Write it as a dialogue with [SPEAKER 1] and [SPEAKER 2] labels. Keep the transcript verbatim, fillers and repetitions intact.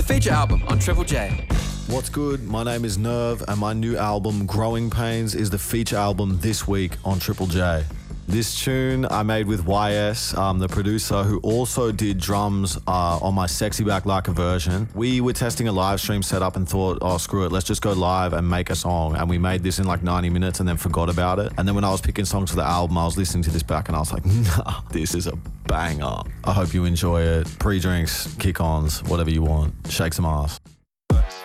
[SPEAKER 1] feature album on Triple J.
[SPEAKER 2] What's good? My name is Nerve, and my new album, Growing Pains, is the feature album this week on Triple J. This tune I made with Y S, um, the producer, who also did drums uh, on my Sexy Back Like a version. We were testing a live stream setup and thought, oh, screw it, let's just go live and make a song. And we made this in like ninety minutes and then forgot about it. And then when I was picking songs for the album, I was listening to this back and I was like, nah, this is a banger. I hope you enjoy it. Pre-drinks, kick-ons, whatever you want. Shake some ass.